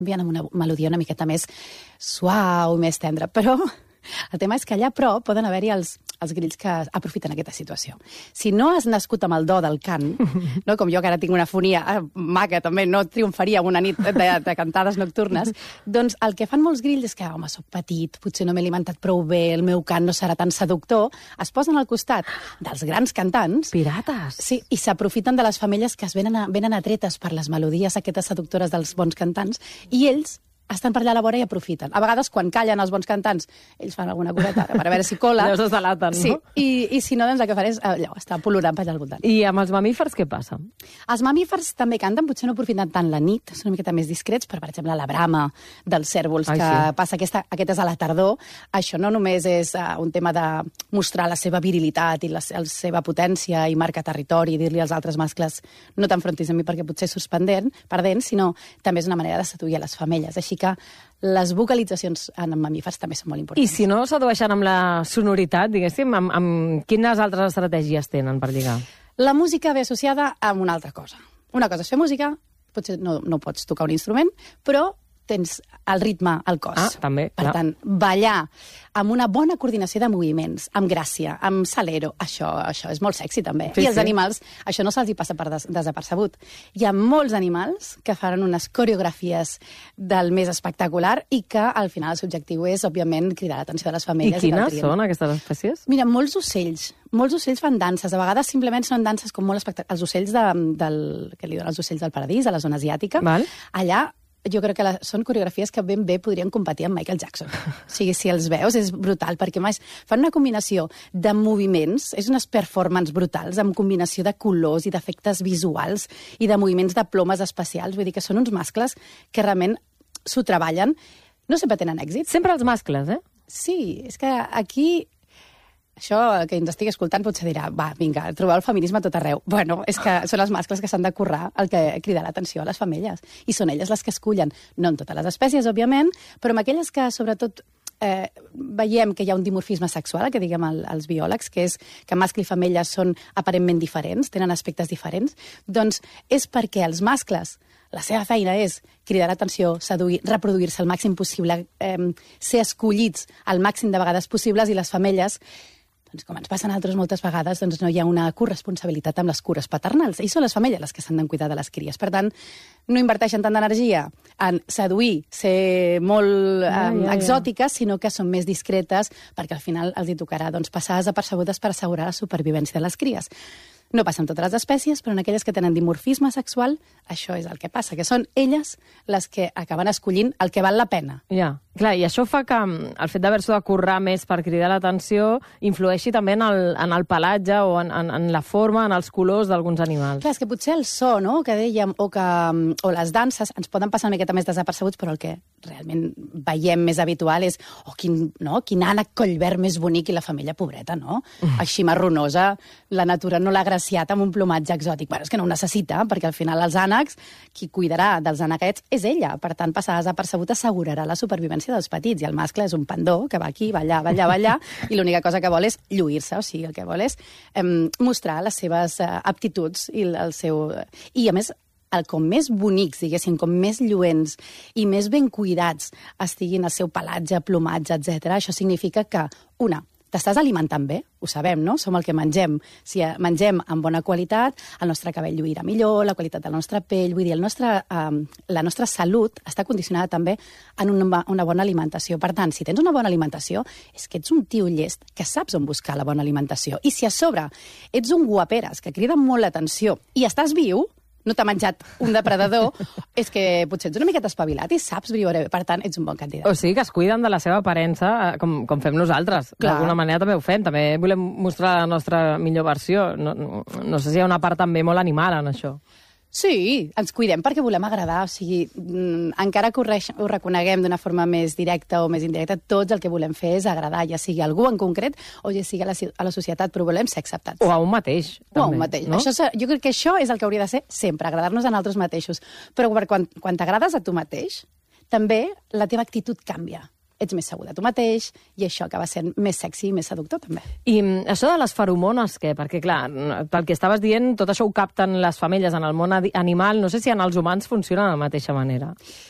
amb una melodia una miqueta més suau, més tendra, però el tema és que allà, però, poden haver-hi els grills que aprofiten aquesta situació. Si no has nascut amb el do del cant, no, com jo que ara tinc una fonia maca, també no triomfaria una nit de cantades nocturnes, doncs el que fan molts grills és que, home, soc petit, potser no m'he alimentat prou bé, el meu cant no serà tan seductor, es posen al costat dels grans cantants... Pirates! Sí, i s'aprofiten de les famílies que es venen atretes per les melodies aquestes seductores dels bons cantants, i ells estan per allà a la vora i aprofiten. A vegades, quan callen els bons cantants, ells fan alguna coseta per veure si cola. Llavors es delaten, no? Sí, i si no, doncs el que faré és allò, estar polorant per allà al voltant. I amb els mamífers què passa? Els mamífers també canten, potser no aprofiten tant la nit, són una miqueta més discrets, però, per exemple, la brama dels cèrvols, passa aquest és a la tardor. Això no només és un tema de mostrar la seva virilitat i la seva potència i marca territori, i dir-li als altres mascles no t'enfrontis a mi perquè potser surts perdent, sinó també és una manera de seduir a les femelles. Així que les vocalitzacions en mamífers també són molt importants. I si no sedueixen amb la sonoritat, diguéssim, amb quines altres estratègies tenen per lligar? La música ve associada amb una altra cosa. Una cosa és fer música, potser no pots tocar un instrument, però tens el ritme al cos. Ah, també, per tant, ballar amb una bona coordinació de moviments, amb gràcia, amb salero, això és molt sexy també. Sí, I els animals, això no se'ls hi passa per desapercebut. Hi ha molts animals que faran unes coreografies del més espectacular i que al final el seu objectiu és, òbviament, cridar l'atenció de les famílies. I quines són aquestes espècies? Mira, molts ocells fan danses. A vegades simplement són danses com molt espectaculars. Els ocells que li donen els ocells del paradís, a la zona asiàtica. Val. Allà jo crec que són coreografies que ben bé podrien competir amb Michael Jackson. O sigui, si els veus és brutal, perquè més fan una combinació de moviments, és unes performances brutals, amb combinació de colors i d'efectes visuals i de moviments de plomes especials. Vull dir que són uns mascles que realment s'ho treballen. No sempre tenen èxit. Sempre els mascles, eh? Sí, és que aquí... Això, que ens estigui escoltant, potser dirà, va, vinga, trobar el feminisme a tot arreu. Bueno, és que són els mascles que s'han de currar el que crida l'atenció a les femelles. I són elles les que escullen, no en totes les espècies, òbviament, però en aquelles que, sobretot, veiem que hi ha un dimorfisme sexual, que diguem els biòlegs, que és que mascle i femella són aparentment diferents, tenen aspectes diferents, doncs és perquè els mascles, la seva feina és cridar l'atenció, seduir, reproduir-se el màxim possible, ser escollits el màxim de vegades possibles, i les femelles, doncs, com ens passa a altres moltes vegades, doncs no hi ha una corresponsabilitat amb les cures paternals. I són les femelles les que s'han de cuidar de les cries. Per tant, no inverteixen tant d'energia en seduir, ser molt exòtiques, sinó que són més discretes, perquè al final els hi tocarà passar desapercebudes per assegurar la supervivència de les cries. No passa en totes les espècies, però en aquelles que tenen dimorfisme sexual, això és el que passa, que són elles les que acaben escollint el que val la pena. Ja, clar, i això fa que el fet d'haver-s'ho de currar més per cridar l'atenció influeixi també en el pelatge o en la forma, en els colors d'alguns animals. Clar, és que potser el so, no?, que dèiem, o les danses ens poden passar una miqueta més desapercebuts, però el que realment veiem més habitual és quin ànec collverd més bonic, i la femella pobreta, no? Així marronosa, la natura no l'ha agraciat amb un plomatge exòtic. Bueno, és que no ho necessita, perquè al final els ànecs, qui cuidarà dels ànequets és ella. Per tant, passar desapercebut assegurarà la supervivència dels petits, i el mascle és un pandó que va aquí, va allà, i l'única cosa que vol és lluir-se, o sigui, el que vol és mostrar les seves aptituds i el seu... I, a més, com més bonics, diguéssim, com més lluents i més ben cuidats estiguin el seu pelatge, plomatge, etc., això significa que, t'estàs alimentant bé, ho sabem, no? Som el que mengem. Si mengem amb bona qualitat, el nostre cabell lluirà millor, la qualitat de la nostra pell, vull dir, la nostra salut està condicionada també en una bona alimentació. Per tant, si tens una bona alimentació, és que ets un tio llest que saps on buscar la bona alimentació. I si a sobre ets un guaperes que crida molt l'atenció i estàs viu, no t'ha menjat un depredador, és que potser ets una miqueta espavilat i saps viure bé. Per tant, ets un bon candidat. O sigui, que es cuiden de la seva aparença, com fem nosaltres. D'alguna manera també ho fem. També volem mostrar la nostra millor versió. No sé si hi ha una part també molt animal en això. Sí, ens cuidem perquè volem agradar. O sigui, encara que ho reconeguem d'una forma més directa o més indirecta, tots el que volem fer és agradar, ja sigui a algú en concret o ja sigui a la societat, però volem ser acceptats. O a un mateix. O a un mateix. No? Jo crec que això és el que hauria de ser sempre, agradar-nos a nosaltres mateixos. Però quan t'agrades a tu mateix, també la teva actitud canvia. Ets més segur de tu mateix, i això acaba sent més sexy i més seductor, també. I això de les feromones, què? Perquè, clar, pel que estaves dient, tot això ho capten les femelles en el món animal. No sé si en els humans funciona de la mateixa manera.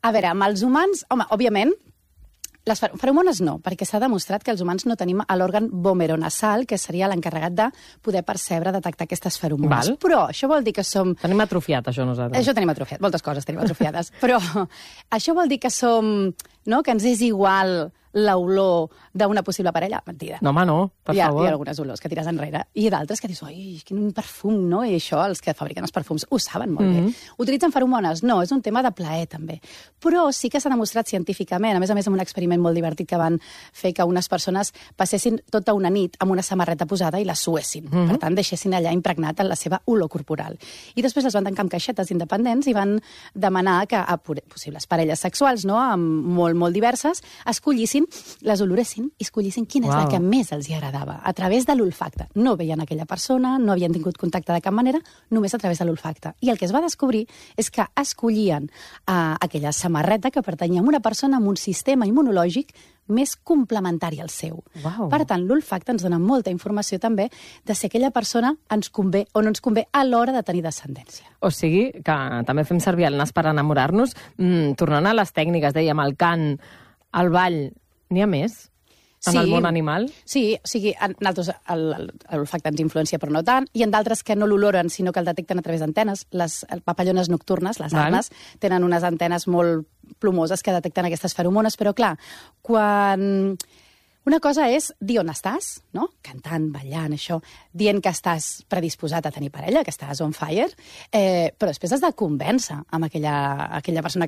A veure, amb els humans, home, òbviament, les feromones no, perquè s'ha demostrat que els humans no tenim l'òrgan vomeronasal, que seria l'encarregat de poder percebre, detectar aquestes feromones. Val. Però això vol dir que som... Tenim atrofiat, això, nosaltres. Això tenim atrofiat, moltes coses tenim atrofiades. Però això vol dir que som... No? Que ens és igual l'olor d'una possible parella? Mentida. No, home, no, per favor. Hi ha algunes olors que tires enrere i d'altres que dius, oi, quin perfum, no? I això, els que fabriquen els perfums ho saben molt bé. Utilitzen feromones? No, és un tema de plaer, també. Però sí que s'ha demostrat científicament, a més, amb un experiment molt divertit que van fer que unes persones passessin tota una nit amb una samarreta posada i la suessin. Per tant, deixessin allà impregnat en la seva olor corporal. I després les van tancar amb caixetes independents i van demanar que a possibles parelles sexuals, no?, molt diverses, escollissin, les oloressin i escollissin quina és la que més els hi agradava, a través de l'olfacte. No veien aquella persona, no havien tingut contacte de cap manera, només a través de l'olfacte. I el que es va descobrir és que escollien aquella samarreta que pertanyia a una persona amb un sistema immunològic més complementari al seu. Per tant, l'olfacte ens dona molta informació també de si aquella persona ens convé o no ens convé a l'hora de tenir descendència. O sigui, que també fem servir el nas per enamorar-nos. Tornant a les tècniques, dèiem, el cant, el ball, n'hi ha més? En el món animal? Sí, o sigui, nosaltres l'olfacte ens influencia, però no tant, i en d'altres que no l'oloren, sinó que el detecten a través d'antenes. Les papallones nocturnes, les arnes, tenen unes antenes molt plomoses que detecten aquestes feromones, però clar, quan... Una cosa és dir on estàs, no? Cantant, ballant, això, dient que estàs predisposat a tenir parella, que estàs on fire, però després has de convèncer amb aquella persona,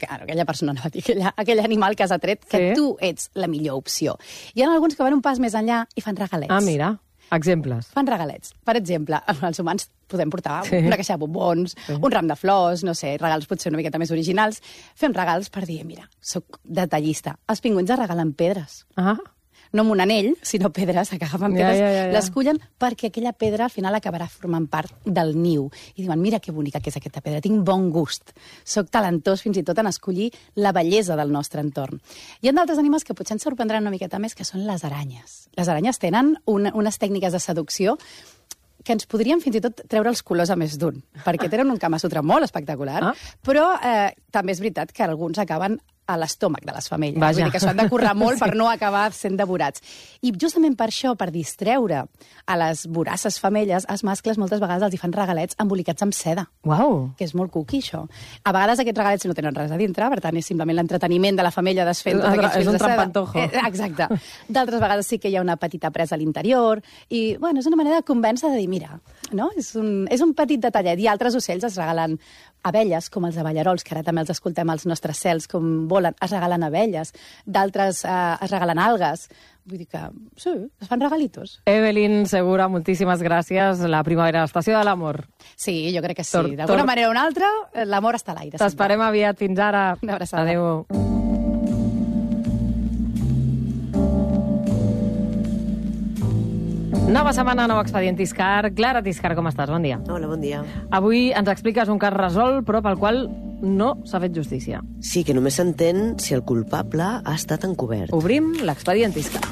aquell animal que has atret, que tu ets la millor opció. Hi ha alguns que van un pas més enllà i fan regalets. Ah, mira, exemples. Fan regalets. Per exemple, els humans podem portar una caixa de bombons, un ram de flors, no sé, regals potser una miqueta més originals. Fem regals per dir, mira, soc detallista. Els pingüins es regalen pedres. No amb un anell, sinó pedres, que agafen pedres, les cullen perquè aquella pedra al final acabarà formant part del niu. I diuen, mira que bonica que és aquesta pedra, tinc bon gust. Soc talentós fins i tot en escollir la bellesa del nostre entorn. Hi ha d'altres animals que potser ens sorprendran una miqueta més, que són les aranyes. Les aranyes tenen unes tècniques de seducció que ens podrien fins i tot treure els colors a més d'un, perquè tenen un Kama Sutra molt espectacular, però també és veritat que alguns acaben a l'estómac de les femelles. Vull dir que s'ho han de currar molt per no acabar sent devorats. I justament per això, per distreure a les voraces femelles, els mascles moltes vegades els hi fan regalets embolicats amb seda. Que és molt cuqui, això. A vegades aquests regalets no tenen res a dintre, per tant és simplement l'entreteniment de la femella desfent tots aquests fils de seda. És un trampantojo. Exacte. D'altres vegades sí que hi ha una petita presa a l'interior i, bueno, és una manera de convèncer de dir, mira, no? És un petit detallet. I altres ocells es regalen abelles, com els abellarols, que ara també els escoltem als nostres cels, com volen, es regalen abelles. D'altres es regalen algues. Vull dir que, sí, es fan regalitos. Evelyn Segura, moltíssimes gràcies. La primavera, l'estació de l'amor. Sí, jo crec que sí. D'alguna manera o una altra, l'amor està a l'aire. T'esperem aviat. Fins ara. Una abraçada. Adéu. Nova setmana, nou expedient Tiscar. Clara Tiscar, com estàs? Bon dia. Hola, bon dia. Avui ens expliques un cas resolt, però pel qual no s'ha fet justícia. Sí, que només s'entén si el culpable ha estat encobert. Obrim l'expedient Tiscar.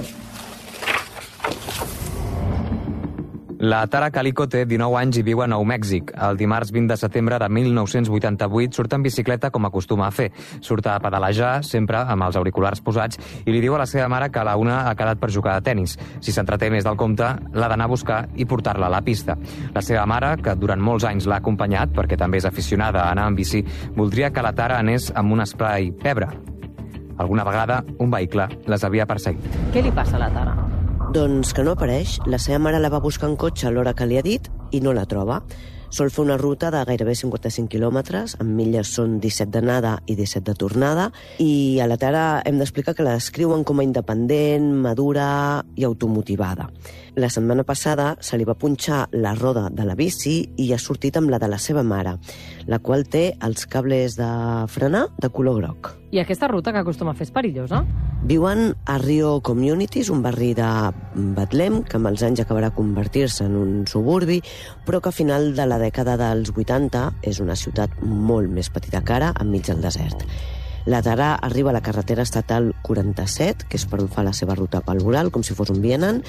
La Tara Calico té 19 anys i viu a Nou Mèxic. El dimarts 20 de setembre de 1988 surt en bicicleta com acostuma a fer. Surt a pedalejar, sempre amb els auriculars posats, i li diu a la seva mare que la una ha quedat per jugar a tennis. Si s'entreté més del compte, l'ha d'anar a buscar i portar-la a la pista. La seva mare, que durant molts anys l'ha acompanyat, perquè també és aficionada a anar en bici, voldria que la Tara anés amb un spray pebre. Alguna vegada, un vehicle les havia perseguit. Què li passa a la Tara? Doncs que no apareix. La seva mare la va buscar en cotxe a l'hora que li ha dit i no la troba. Sol fer una ruta de gairebé 55 quilòmetres, en milles són 17 d'anada i 17 de tornada, i a la Tara hem d'explicar que la descriuen com a independent, madura i automotivada. La setmana passada se li va punxar la roda de la bici i ha sortit amb la de la seva mare, la qual té els cables de frenar de color groc. I aquesta ruta que acostuma a fer és perillosa? Viuen a Rio Communities, un barri de Betlem, que amb els anys acabarà convertir-se en un suburbi, però que a final de la dècada dels 80 és una ciutat molt més petita que ara, enmig del desert. La Tara arriba a la carretera estatal 47, que és per on fa la seva ruta pel voral, com si fos un vianant,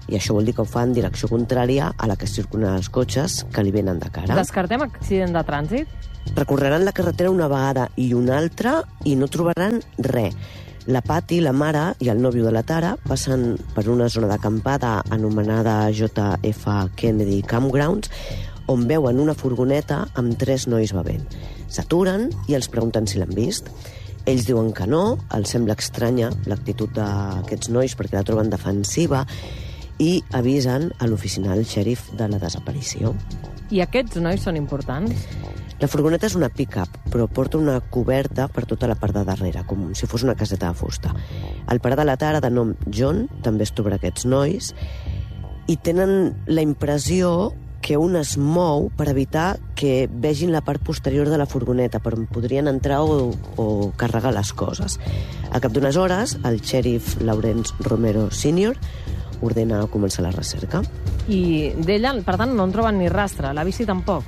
I això vol dir que ho fa en direcció contrària a la que circulen els cotxes que li venen de cara. Descartem accident de trànsit? Recorreran la carretera una vegada i una altra i no trobaran res. La Patty, la mare i el nòvio de la Tara passen per una zona d'acampada anomenada JF Kennedy Campgrounds, on veuen una furgoneta amb 3 nois bevent. S'aturen i els pregunten si l'han vist. Ells diuen que no, els sembla estranya l'actitud d'aquests nois perquè la troben defensiva i avisen a l'oficina del xèrif de la desaparició. I aquests nois són importants? La furgoneta és una pick-up, però porta una coberta per tota la part de darrere, com si fos una caseta de fusta. El pare de la Tara, de nom John, també es troba aquests nois, i tenen la impressió que un es mou per evitar que vegin la part posterior de la furgoneta, per on podrien entrar o carregar les coses. Al cap d'unes hores, el xèrif Lawrence Romero Sr. ordena començar la recerca. I d'ella, per tant, no en troben ni rastre, la bici tampoc.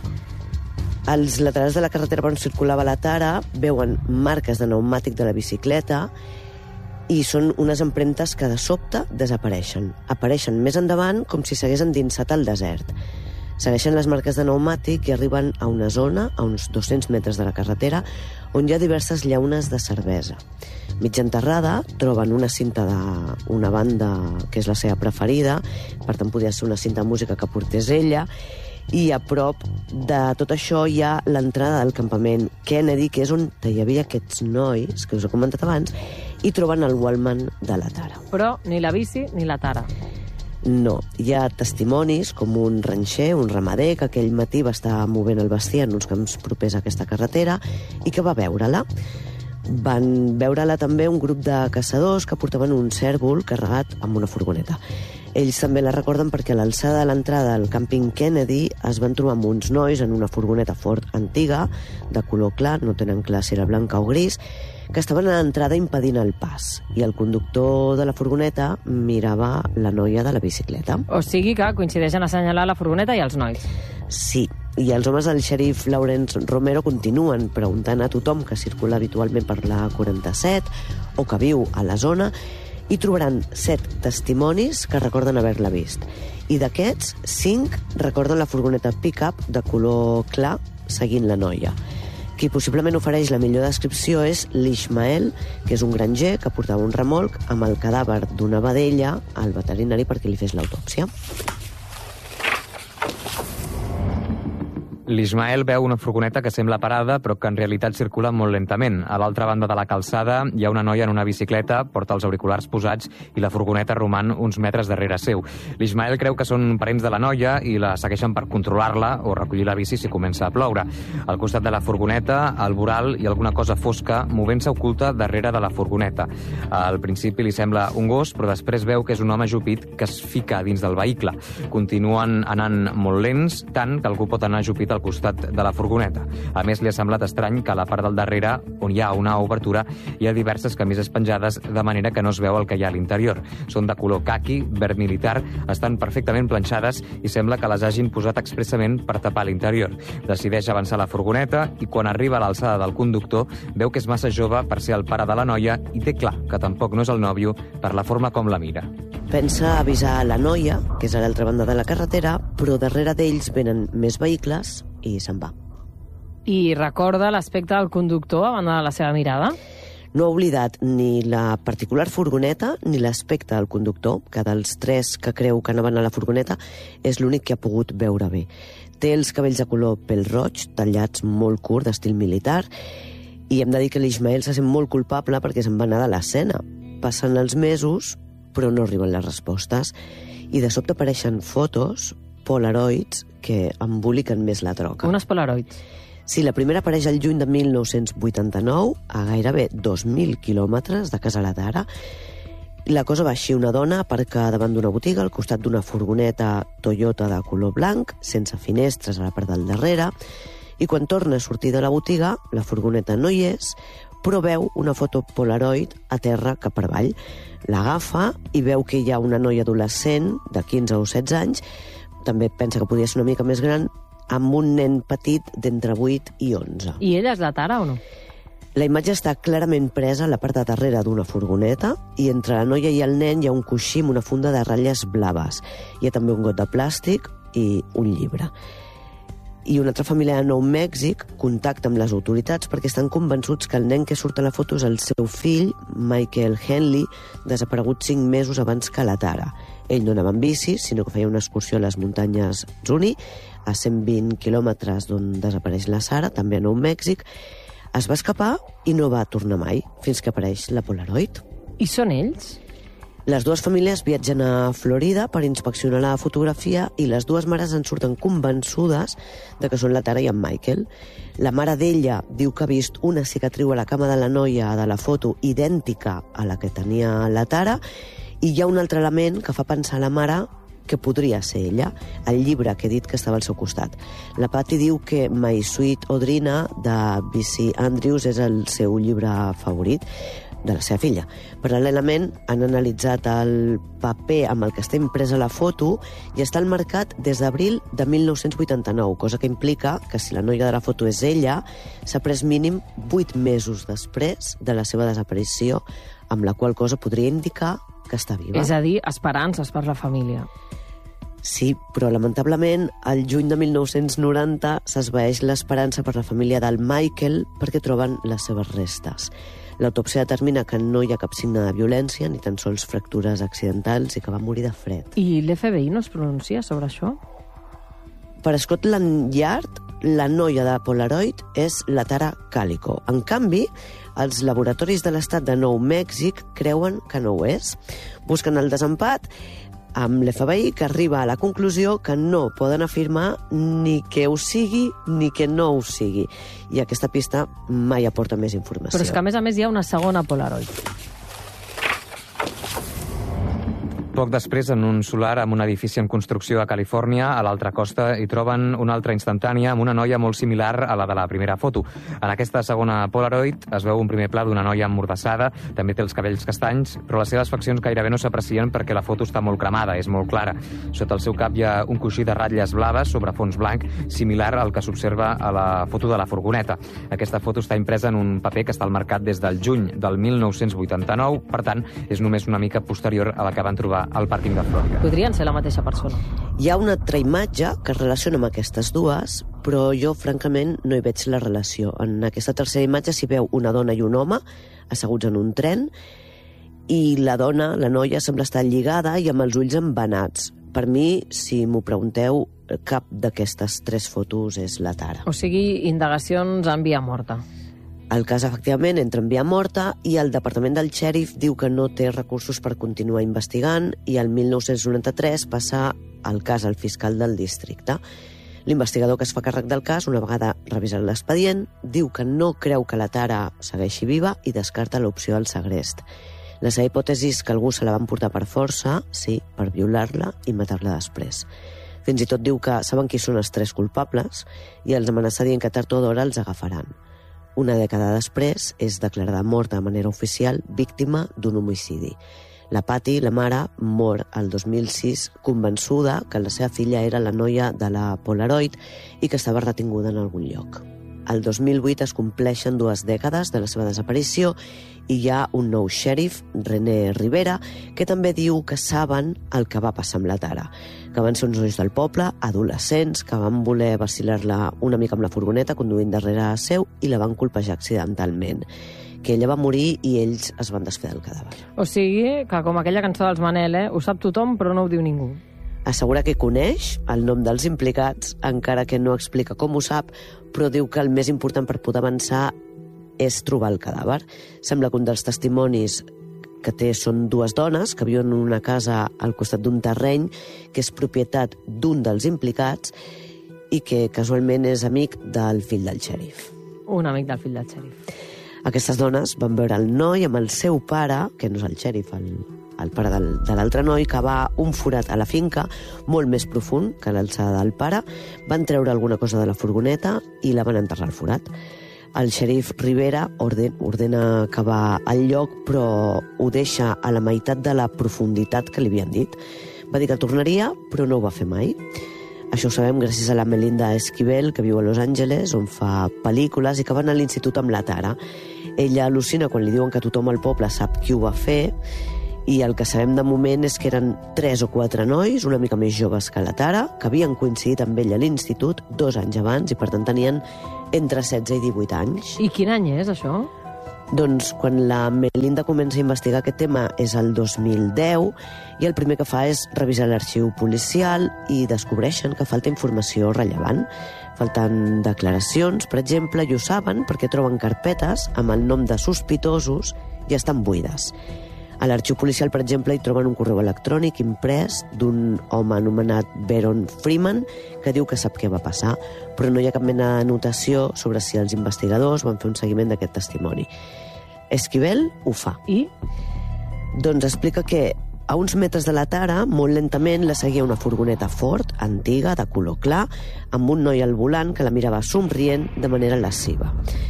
Als laterals de la carretera per on circulava la Tara veuen marques de pneumàtic de la bicicleta i són unes empremtes que de sobte desapareixen. Apareixen més endavant com si s'hagués endinsat al desert. Segueixen les marques de pneumàtic i arriben a una zona, a uns 200 metres de la carretera, on hi ha diverses llaunes de cervesa. Mig enterrada, troben una cinta d'una banda que és la seva preferida, per tant podia ser una cinta de música que portés ella, i a prop de tot això hi ha l'entrada del campament Kennedy, que és on hi havia aquests nois, que us he comentat abans, i troben el Walkman de la Tara. Però ni la bici ni la Tara. No, hi ha testimonis com un ranxer, un ramader, que aquell matí va estar movent el bestiar en uns camps propers a aquesta carretera i que va veure-la. Van veure-la també un grup de caçadors que portaven un cèrvol carregat amb una furgoneta. Ells també la recorden perquè a l'alçada de l'entrada al càmping Kennedy es van trobar amb uns nois en una furgoneta Ford antiga, de color clar, no tenen clar si era blanca o gris, que estaven a l'entrada impedint el pas. I el conductor de la furgoneta mirava la noia de la bicicleta. O sigui que coincideixen a assenyalar la furgoneta i els nois. Sí, i els homes del xèrif Lawrence Romero continuen preguntant a tothom que circula habitualment per la 47 o que viu a la zona i trobaran 7 testimonis que recorden haver-la vist. I d'aquests, 5 recorden la furgoneta pick-up de color clar seguint la noia. Qui possiblement ofereix la millor descripció és l'Ishmael, que és un granger que portava un remolc amb el cadàver d'una vedella al veterinari perquè li fes l'autòpsia. L'Ismael veu una furgoneta que sembla parada, però que en realitat circula molt lentament. A l'altra banda de la calçada hi ha una noia en una bicicleta, porta els auriculars posats i la furgoneta roman uns metres darrere seu. L'Ismael creu que són parents de la noia i la segueixen per controlar-la o recollir la bici si comença a ploure. Al costat de la furgoneta, al voral hi ha alguna cosa fosca movent-se oculta darrere de la furgoneta. Al principi li sembla un gos, però després veu que és un home ajupit que es fica dins del vehicle. Continuen anant molt lents, tant que algú pot anar ajupit al costat de la furgoneta. A més, li ha semblat estrany que a la part del darrere, on hi ha una obertura, hi ha diverses camises penjades, de manera que no es veu el que hi ha a l'interior. Són de color caqui, verd militar, estan perfectament planxades i sembla que les hagin posat expressament per tapar l'interior. Decideix avançar la furgoneta i quan arriba a l'alçada del conductor veu que és massa jove per ser el pare de la noia i té clar que tampoc no és el nòvio per la forma com la mira. Pensa avisar la noia, que és a l'altra banda de la carretera, però darrere d'ells venen més vehicles i se'n va. I recorda l'aspecte del conductor a banda de la seva mirada? No ha oblidat ni la particular furgoneta ni l'aspecte del conductor, que dels 3 que creu que anaven a la furgoneta és l'únic que ha pogut veure bé. Té els cabells de color pèl roig, tallats molt curt, d'estil militar, i hem de dir que l'Ismael se sent molt culpable perquè se'n va anar de l'escena. Passen els mesos, però no arriben les respostes, i de sobte apareixen fotos, polaroids, que emboliquen més la troca. Unes polaroids. Sí, la primera apareix al juny de 1989, a gairebé 2.000 quilòmetres de casa a la Tara. La cosa va així: una dona aparca davant d'una botiga al costat d'una furgoneta Toyota de color blanc, sense finestres a la part del darrere, i quan torna a sortir de la botiga, la furgoneta no hi és, però veu una foto polaroid a terra cap per avall. L'agafa i veu que hi ha una noia adolescent de 15 o 16 anys, també pensa que podia ser una mica més gran, amb un nen petit d'entre 8 i 11. I ella és la Tara o no? La imatge està clarament presa a la part de darrere d'una furgoneta i entre la noia i el nen hi ha un coixí amb una funda de ratlles blaves. Hi ha també un got de plàstic i un llibre. I una altra família de Nou Mèxic contacta amb les autoritats perquè estan convençuts que el nen que surt a la foto és el seu fill, Michael Henley, desaparegut 5 mesos abans que la Tara. Ell no anava en bici, sinó que feia una excursió a les muntanyes Zuni, a 120 quilòmetres d'on desapareix la Sara, també a Nou Mèxic. Es va escapar i no va tornar mai, fins que apareix la Polaroid. I són ells? Les dues famílies viatgen a Florida per inspeccionar la fotografia i les dues mares en surten convençudes de que són la Tara i en Michael. La mare d'ella diu que ha vist una cicatriu a la cama de la noia de la foto idèntica a la que tenia la Tara i hi ha un altre element que fa pensar a la mare que podria ser ella, el llibre que he dit que estava al seu costat. La Patty diu que My Sweet Audrina, de B.C. Andrews, és el seu llibre favorit de la seva filla. Paral·lelament, han analitzat el paper amb el que està impresa la foto i està al mercat des d'abril de 1989, cosa que implica que si la noia de la foto és ella, s'ha pres mínim 8 mesos després de la seva desaparició, amb la qual cosa podria indicar que està viva. És a dir, esperances per la família. Sí, però lamentablement, al juny de 1990 s'esvaeix l'esperança per la família del Michael perquè troben les seves restes. L'autòpsia determina que no hi ha cap signe de violència, ni tan sols fractures accidentals i que va morir de fred. I l'FBI no es pronuncia sobre això? Per Scotland Yard, la noia de Polaroid és la Tara Calico. En canvi, els laboratoris de l'estat de Nou Mèxic creuen que no ho és. Busquen el desempat amb l'FBI, que arriba a la conclusió que no poden afirmar ni que ho sigui ni que no ho sigui. I aquesta pista mai aporta més informació. Però és que, a més, hi ha una segona Polaroid. Poc després, en un solar amb un edifici en construcció a Califòrnia, a l'altra costa, hi troben una altra instantània amb una noia molt similar a la de la primera foto. En aquesta segona Polaroid es veu un primer pla d'una noia emmordassada, també té els cabells castanys, però les seves faccions gairebé no s'aprecien perquè la foto està molt cremada, és molt clara. Sota el seu cap hi ha un coixí de ratlles blaves sobre fons blanc, similar al que s'observa a la foto de la furgoneta. Aquesta foto està impresa en un paper que està al mercat des del juny del 1989, per tant, és només una mica posterior a la que van trobar al pàrquing de Florida. Podrien ser la mateixa persona. Hi ha una altra imatge que es relaciona amb aquestes dues, però jo, francament, no hi veig la relació. En aquesta tercera imatge s'hi veu una dona i un home asseguts en un tren i la dona, la noia, sembla estar lligada i amb els ulls embenats. Per mi, si m'ho pregunteu, cap d'aquestes 3 fotos és la Tara. O sigui, indagacions en via morta. El cas, efectivament, entra en via morta i el departament del xèrif diu que no té recursos per continuar investigant i el 1993 passa el cas al fiscal del districte. L'investigador que es fa càrrec del cas, una vegada revisat l'expedient, diu que no creu que la Tara segueixi viva i descarta l'opció del segrest. La seva hipòtesi és que algú se la va emportar per força, sí, per violar-la i matar-la després. Fins i tot diu que saben qui són els 3 culpables i els amenaça dient que tard o d'hora els agafaran. Una dècada després és declarada morta de manera oficial víctima d'un homicidi. La Patty, la mare, mor el 2006 convençuda que la seva filla era la noia de la Polaroid i que estava retinguda en algun lloc. El 2008 es compleixen 2 dècades de la seva desaparició i hi ha un nou xèrif, René Rivera, que també diu que saben el que va passar amb la Tara, que van ser uns nois del poble, adolescents, que van voler vacilar-la una mica amb la furgoneta conduint darrere seu i la van colpejar accidentalment, que ella va morir i ells es van desfer del cadàver. O sigui, que com aquella cançó dels Manel, ho sap tothom però no ho diu ningú. Assegura que coneix el nom dels implicats, encara que no explica com ho sap, però diu que el més important per poder avançar és trobar el cadàver. Sembla que un dels testimonis que té són 2 dones que viuen en una casa al costat d'un terreny que és propietat d'un dels implicats i que casualment és amic del fill del xèrif. Un amic del fill del xèrif. Aquestes dones van veure el noi amb el seu pare, que no és el xèrif, el pare de l'altre noi, cavar un forat a la finca molt més profund que l'alçada del pare, van treure alguna cosa de la furgoneta i la van enterrar al forat. El xèrif Rivera ordena cavar el lloc, però ho deixa a la meitat de la profunditat que li havien dit. Va dir que tornaria, però no ho va fer mai. Això ho sabem gràcies a la Melinda Esquivel, que viu a Los Angeles, on fa pel·lícules i que va anar a l'institut amb la Tara. Ella al·lucina quan li diuen que tothom al poble sap qui ho va fer, i el que sabem de moment és que eren 3 o 4 nois, una mica més joves que la Tara, que havien coincidit amb ell a l'institut 2 anys abans i per tant tenien entre 16 i 18 anys. I quin any és, això? Doncs quan la Melinda comença a investigar aquest tema és el 2010 i el primer que fa és revisar l'arxiu policial i descobreixen que falta informació rellevant. Falten declaracions, per exemple, i ho saben perquè troben carpetes amb el nom de sospitosos i estan buides. A l'arxiu policial, per exemple, hi troben un correu electrònic imprès d'un home anomenat Baron Freeman que diu que sap què va passar, però no hi ha cap mena de notació sobre si els investigadors van fer un seguiment d'aquest testimoni. Esquivel ho fa. I? Doncs explica que a uns metres de la Tara, molt lentament, la seguia una furgoneta Ford, antiga, de color clar, amb un noi al volant que la mirava somrient de manera lasciva.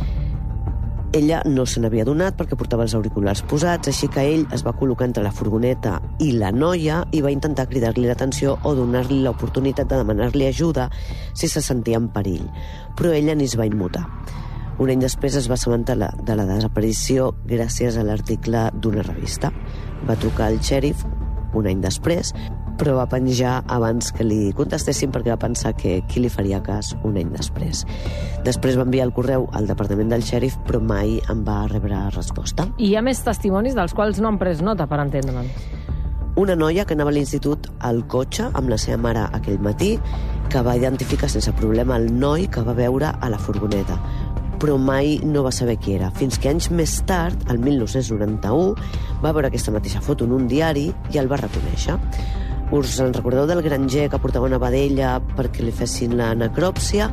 Ella no se n'havia donat perquè portava els auriculars posats, així que ell es va col·locar entre la furgoneta i la noia i va intentar cridar-li l'atenció o donar-li l'oportunitat de demanar-li ajuda si se sentia en perill. Però ella ni es va immutar. Un any després es va assabentar de la desaparició gràcies a l'article d'una revista. Va trucar al xèrif un any després, però va penjar abans que li contestessin perquè va pensar que qui li faria cas un any després. Després va enviar el correu al departament del xèrif, però mai en va rebre resposta. I hi ha més testimonis dels quals no han pres nota, per entendre'm. Una noia que anava a l'institut al cotxe amb la seva mare aquell matí, que va identificar sense problema el noi que va veure a la furgoneta, però mai no va saber qui era, fins que anys més tard, el 1991, va veure aquesta mateixa foto en un diari i el va reconèixer. Us en recordeu del granger que portava una vedella perquè li fessin la necròpsia?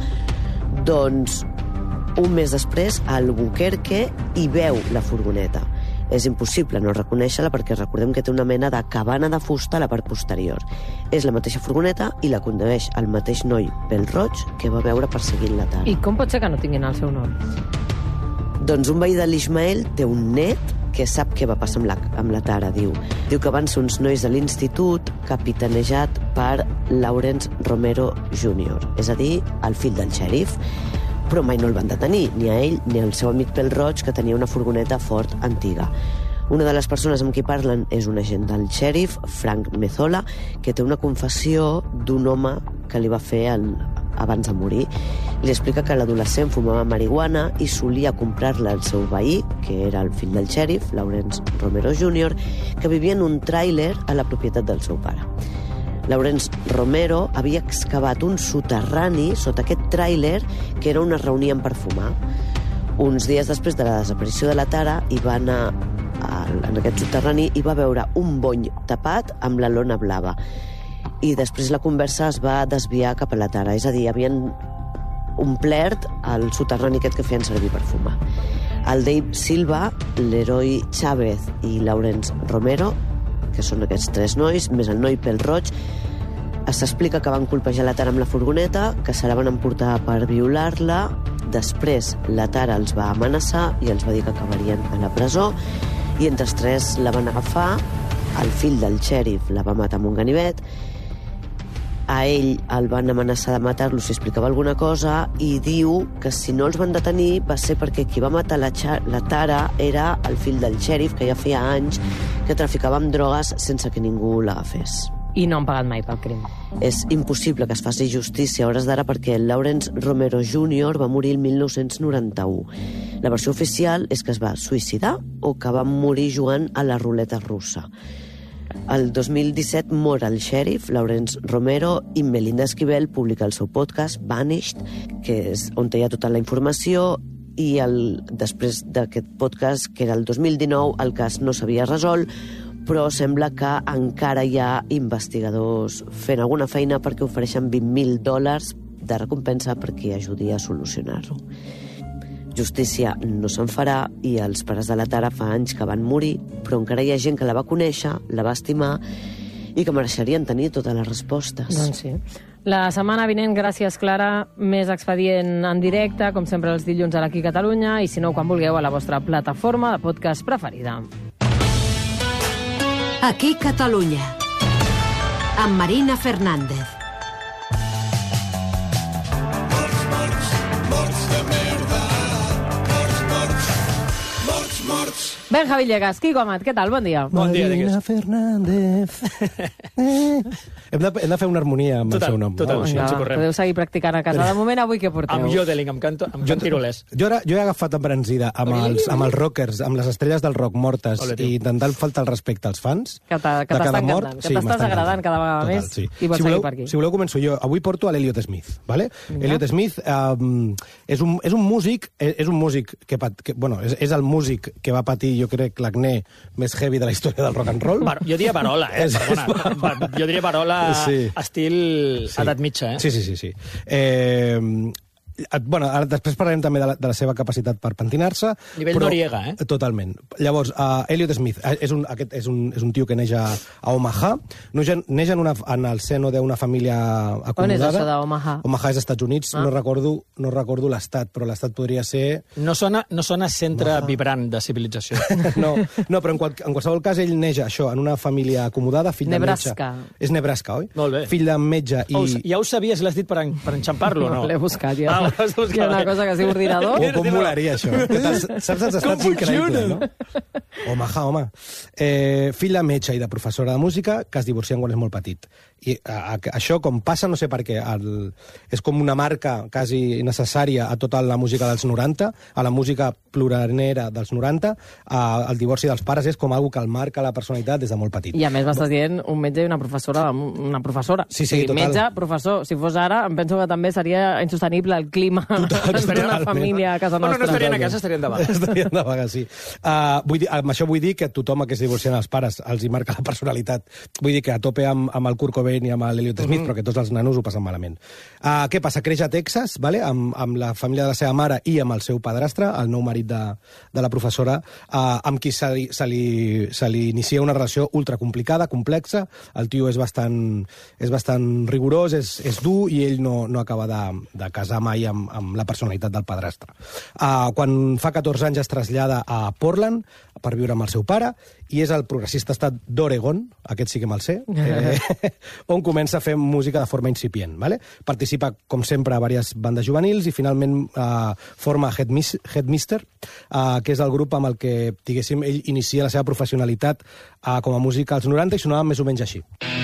Doncs un mes després, a Albuquerque hi veu la furgoneta. És impossible no reconèixer-la perquè recordem que té una mena de cabana de fusta a la part posterior. És la mateixa furgoneta i la condueix el mateix noi pèl-roig que va veure perseguint la Tara. I com pot ser que no tinguin el seu nom? Doncs un veí de l'Ismael té un net que sap què va passar amb la Tara, diu. Diu que van ser uns nois de l'institut capitanejat per Lawrence Romero Jr., és a dir, el fill del xèrif, però mai no el van detenir, ni a ell ni al seu amic pèl-roig, que tenia una furgoneta Ford antiga. Una de les persones amb qui parlen és un agent del xèrif, Frank Mezzola, que té una confessió d'un home que li va fer abans de morir. Li explica que l'adolescent fumava marihuana i solia comprar-la al seu veí, que era el fill del xèrif, Lawrence Romero Jr., que vivia en un tràiler a la propietat del seu pare. Lawrence Romero havia excavat un soterrani sota aquest tràiler que era on es reunien per fumar. Uns dies després de la desaparició de la Tara hi va anar en aquest soterrani i va veure un bony tapat amb la lona blava. I després la conversa es va desviar cap a la Tara, és a dir, havien omplert el soterrani aquest que feien servir per fumar. El Dave Silva, l'heroi Chávez i Lawrence Romero, que són aquests 3 nois, més el noi pèl-roig, s'explica que van colpejar la Tara amb la furgoneta, que se la van emportar per violar-la. Després la Tara els va amenaçar i els va dir que acabarien a la presó, i entre els 3 la van agafar. El fill del xèrif la va matar amb un ganivet. A ell el van amenaçar de matar-lo si explicava alguna cosa, i diu que si no els van detenir va ser perquè qui va matar la Tara era el fill del xèrif, que ja feia anys que traficava amb drogues sense que ningú l'agafés. I no han pagat mai pel crim. És impossible que es faci justícia a hores d'ara perquè Lawrence Romero Jr. va morir el 1991. La versió oficial és que es va suïcidar o que va morir jugant a la ruleta russa. El 2017 mor el xèrif, Lawrence Romero, i Melinda Esquivel publica el seu podcast, Vanished, que és on hi ha tota la informació, i després d'aquest podcast, que era el 2019, el cas no s'havia resolt, però sembla que encara hi ha investigadors fent alguna feina perquè ofereixen $20,000 de recompensa per qui ajudi a solucionar-ho. Justícia no se'n farà i els pares de la Tara fa anys que van morir, però encara hi ha gent que la va conèixer, la va estimar i que mereixerien tenir totes les respostes. Doncs sí. La setmana vinent, gràcies, Clara, més expedient en directe, com sempre els dilluns a l'Aquí Catalunya, i si no, quan vulgueu, a la vostra plataforma de podcast preferida. Aquí Catalunya, amb Marina Fernández. Benja Villegas, Quico Amat, què tal? Bon dia. Bon dia, digues. Marina Fernández. Hem de fer una harmonia amb el seu nom. Total, no? sí, ens ho correm. Podeu seguir practicant a casa. De moment, avui què porteu? Amb yodeling, amb cantirolès. Jo he agafat embranzida amb els rockers, amb les estrelles del rock mortes i intentant faltar el respecte als fans. Que t'està encantant, que t'estàs agradant cada vegada més i vols seguir per aquí. Si voleu, començo jo. Avui porto a l'Elliot Smith. ¿vale? Elliot Smith és un músic que és el músic que va patir, jo crec, l'acné més heavy de la història del rock and roll. Jo diria Barola, perdona. Jo diria Barola estil edat mitja, Sí. Ara després parlarem també de la seva capacitat per pentinar-se. Nivell Noriega, Totalment. Llavors, Elliot Smith és un tio que neix a Omaha. Neix en el seno d'una família acomodada. On és això d'Omaha? Omaha és als Estats Units. No recordo l'estat, però l'estat podria ser... No sona centre vibrant de civilització. No, però en qualsevol cas ell neix en una família acomodada, fill de metge. Nebraska. És Nebraska, oi? Molt bé. Fill de metge i... Ja ho sabies, l'has dit per enxampar-lo, no? L'he buscat, ja. Hi ha una cosa que es diu ordinador. Com molaria, això? Saps els estats increïbles, no? Omaha, home. Fill de metge i de professora de música que es divorcien quan és molt petit. I això, com passa, no sé per què, és com una marca quasi necessària a tota la música dels 90, a la música ploranera dels 90, el divorci dels pares és com algo que el marca la personalitat des de molt petit. I a més m'estàs dient un metge i una professora. Sí, total. Metge, professor. Si fos ara, em penso que també seria insostenible el clima d'una família a casa nostra. No estarien a casa, estarien de vaga. Estarien de vaga, sí. Amb això vull dir que tothom que es divorcien els pares els hi marca la personalitat. Vull dir que a tope amb el Kurt Cobain i amb l'Elliot Smith, però que tots els nanos ho passen malament. Què passa? Creix a Texas, vale? amb la família de la seva mare i amb el seu padrastre, el nou marit de la professora, amb qui se li inicia una relació ultracomplicada, complexa. El tio és bastant rigorós, és dur, i ell no acaba de casar mai amb la personalitat del padrastre. Quan fa 14 anys es trasllada a Portland per viure amb el seu pare, i és el progressista estat d'Oregon, aquest sí que me'l sé, on comença a fer música de forma incipient. Vale? Participa, com sempre, a diverses bandes juvenils i finalment forma Headmister, que és el grup amb el que, diguéssim, ell inicia la seva professionalitat com a música als 90 i sonava més o menys així.